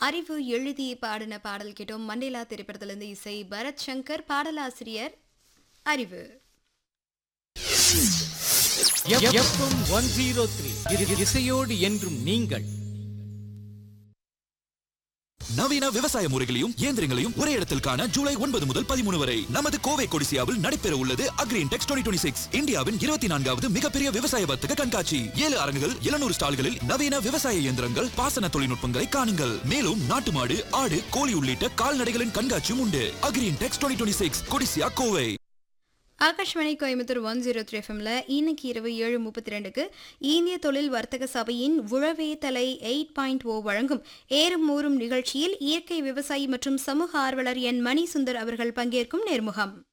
அறிவு எழுதி பாடின பாடல் கேட்டோம். மண்டேலா திரைப்படத்திலிருந்து இசை பரத் சங்கர், பாடலாசிரியர் அறிவு. எஃப்எம் 103 இசையோடு என்றும் நீங்கள். நவீன விவசாய முறைகளையும் இயந்திரங்களையும் ஒரே இடத்தில் காண ஜூலை 9 முதல் 13 வரை நமது கோவை கொடிசியாவில் நடைபெற உள்ளது அக்ரின்டெக்ஸ் 2026, இந்தியாவின் 24வது மிகப்பெரிய விவசாய வர்த்தக கண்காட்சி. 7 அரங்குகள், 700 ஸ்டால்களில் நவீன விவசாய இயந்திரங்கள், பாசன தொழில்நுட்பங்களை காணுங்கள். மேலும் நாட்டு மாடு, ஆடு, கோழி உள்ளிட்ட கால்நடைகளின் கண்காட்சியும் உண்டு. அக்ரின்டெக்ஸ் 2026, கொடிசியா, கோவை. ஆகாஷ்வாணி கோயம்புத்தூர் 103 எஃப்எம்ல இன்னைக்கு இரவு 7:32க்கு இந்திய தொழில் வர்த்தக சபையின் உழவே தலை 8.0 வழங்கும் ஏறும் ஊறும் நிகழ்ச்சியில் இயற்கை விவசாயி மற்றும் சமூக ஆர்வலர் என் மணி சுந்தர் அவர்கள் பங்கேற்கும் நேர்முகம்.